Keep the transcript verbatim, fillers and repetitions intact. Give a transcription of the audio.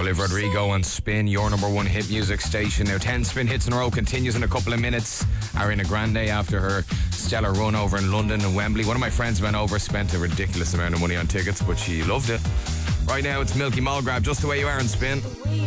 Olivia Rodrigo on Spin, your number one hit music station. Now ten Spin hits in a row continues in a couple of minutes. Ariana Grande, after her stellar run over in London and Wembley. One of my friends went over, spent a ridiculous amount of money on tickets, but she loved it. Right now it's Milky Mall Grab, just the way you are on Spin.